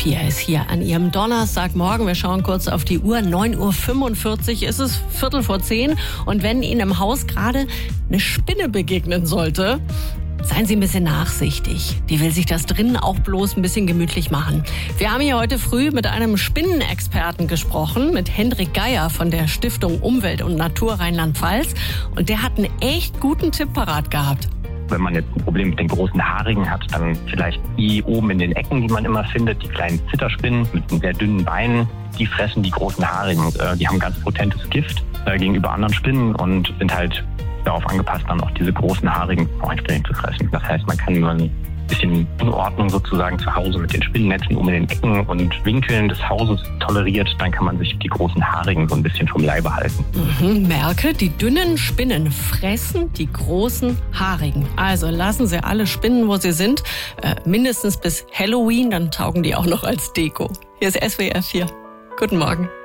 4 ist hier an Ihrem Donnerstagmorgen. Wir schauen kurz auf die Uhr. 9:45 Uhr ist es, 9:45. Und wenn Ihnen im Haus gerade eine Spinne begegnen sollte, seien Sie ein bisschen nachsichtig. Die will sich das drinnen auch bloß ein bisschen gemütlich machen. Wir haben hier heute früh mit einem Spinnenexperten gesprochen, mit Hendrik Geier von der Stiftung Umwelt und Natur Rheinland-Pfalz. Und der hat einen echt guten Tipp parat gehabt. Wenn man jetzt ein Problem mit den großen Haarigen hat, dann vielleicht die oben in den Ecken, die man immer findet, die kleinen Zitterspinnen mit sehr dünnen Beinen, die fressen die großen Haarigen. Die haben ganz potentes Gift gegenüber anderen Spinnen und sind halt darauf angepasst, dann auch diese großen haarigen Freundspinnen zu fressen. Das heißt, man kann nur ein bisschen Unordnung sozusagen zu Hause mit den Spinnennetzen um in den Ecken und Winkeln des Hauses toleriert, dann kann man sich die großen haarigen so ein bisschen vom Leibe halten. Merke, die dünnen Spinnen fressen die großen haarigen. Also lassen Sie alle Spinnen, wo sie sind, mindestens bis Halloween, dann taugen die auch noch als Deko. Hier ist SWR 4. Guten Morgen.